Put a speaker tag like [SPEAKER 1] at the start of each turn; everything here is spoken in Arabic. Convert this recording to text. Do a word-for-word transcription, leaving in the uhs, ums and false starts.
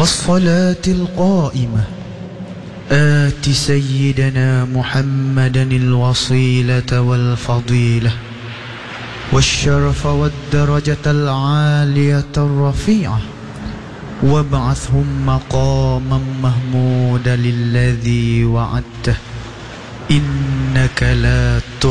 [SPEAKER 1] والصلاة القائمة آت سيدنا محمدا الوصيلة والفضيلة والشرف والدرجة العالية الرفيعة وابعثهم مقاما محمودا الذي وعدته إنك لا